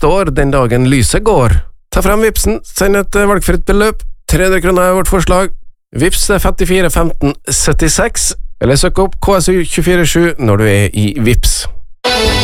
står den dagen lyset går. Ta frem Vipsen, send et valgfritt beløp, 300 kroner er vårt forslag. Vips er 54 15 76, eller søk opp KSU 247 når du er i Vips.